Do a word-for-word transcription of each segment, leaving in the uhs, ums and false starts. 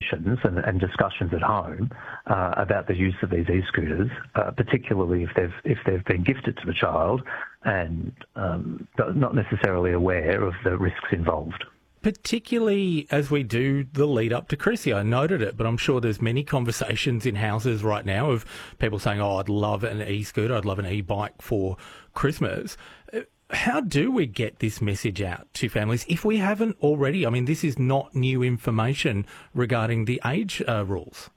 and, and discussions at home uh, about the use of these e-scooters, uh, particularly if they've if they've been gifted to the child and um, not necessarily aware of the risks involved. Particularly as we do the lead up to Chrissy. I noted it, but I'm sure there's many conversations in houses right now of people saying, oh, I'd love an e-scooter, I'd love an e-bike for Christmas. How do we get this message out to families if we haven't already? I mean, this is not new information regarding the age uh, rules.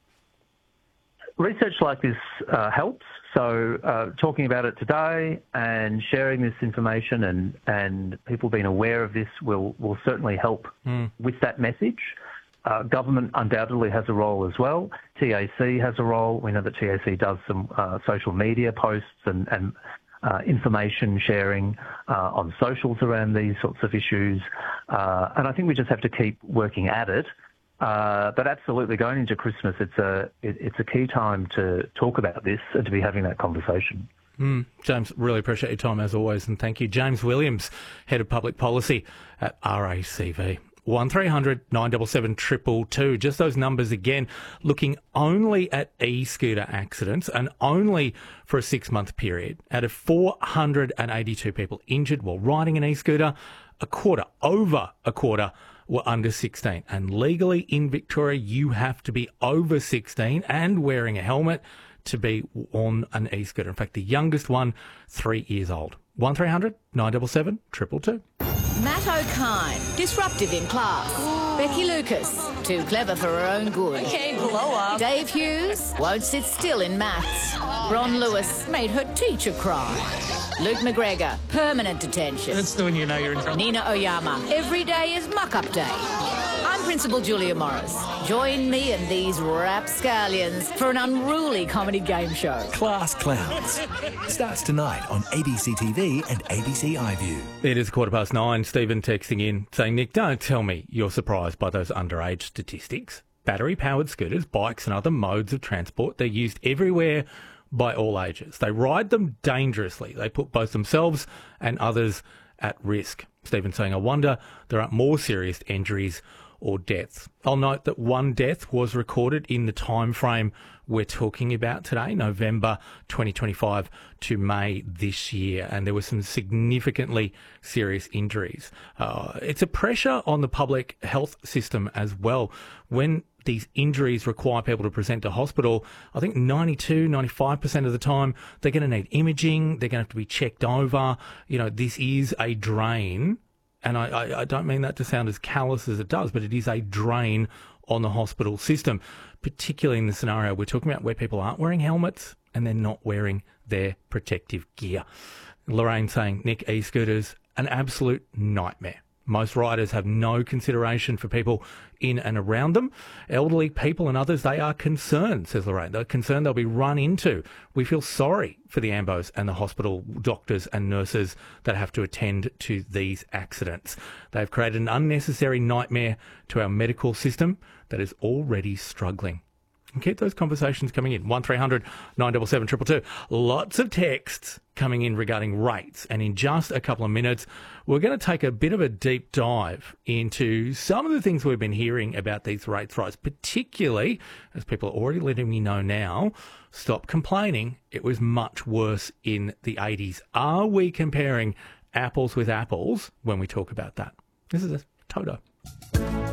Research like this uh, helps. So uh, talking about it today and sharing this information and, and people being aware of this will, will certainly help mm. with that message. Uh, government undoubtedly has a role as well. T A C has a role. We know that T A C does some uh, social media posts and, and uh, information sharing uh, on socials around these sorts of issues. Uh, and I think we just have to keep working at it. Uh, but absolutely, going into Christmas, it's a it, it's a key time to talk about this and to be having that conversation. Mm, James, really appreciate your time as always, and thank you. James Williams, Head of Public Policy at R A C V. one three hundred nine seven seven two two two. Just those numbers again, looking only at e-scooter accidents and only for a six-month period. Out of four hundred eighty-two people injured while riding an e-scooter, a quarter, over a quarter, were under sixteen. And legally in Victoria, you have to be over sixteen and wearing a helmet to be on an e-scooter. In fact, the youngest one, three years old. one three hundred nine seven seven two two two. Matt O'Kine, disruptive in class. Ooh. Becky Lucas, too clever for her own good. Okay, blow up. Dave Hughes, won't sit still in maths. Ron Lewis made her teacher cry. Luke McGregor, permanent detention. That's when you know you're in trouble. Nina Oyama, every day is muck-up day. I'm Principal Julia Morris. Join me and these rapscallions for an unruly comedy game show. Class Clowns starts tonight on A B C T V and A B C iView. It is quarter past nine. Stephen texting in saying, Nick, don't tell me you're surprised by those underage statistics. Battery-powered scooters, bikes and other modes of transport, they're used everywhere by all ages. They ride them dangerously. They put both themselves and others at risk. Stephen saying, I wonder there aren't more serious injuries or deaths. I'll note that one death was recorded in the time frame we're talking about today, November twenty twenty-five to May this year, and there were some significantly serious injuries. Uh, it's a pressure on the public health system as well. When these injuries require people to present to hospital, I think ninety-two, ninety-five percent of the time they're going to need imaging, they're going to have to be checked over. You know, this is a drain. And I, I, I don't mean that to sound as callous as it does, but it is a drain on the hospital system, particularly in the scenario we're talking about where people aren't wearing helmets and they're not wearing their protective gear. Lorraine saying, Nick, e-scooters, an absolute nightmare. Most riders have no consideration for people in and around them. Elderly people and others, they are concerned, says Lorraine. They're concerned they'll be run into. We feel sorry for the ambos and the hospital doctors and nurses that have to attend to these accidents. They've created an unnecessary nightmare to our medical system that is already struggling. And keep those conversations coming in. one three hundred nine seven seven two two two. Lots of texts coming in regarding rates. And in just a couple of minutes, we're going to take a bit of a deep dive into some of the things we've been hearing about these rates rise, particularly, as people are already letting me know now, stop complaining. It was much worse in the eighties. Are we comparing apples with apples when we talk about that? This is a Toto.